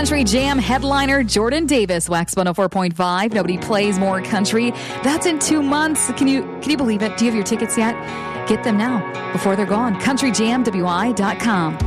Country Jam headliner Jordan Davis, Wax 104.5. Nobody plays more country. That's in 2 months. Can you believe it? Do you have your tickets yet? Get them now before they're gone. CountryJamWI.com.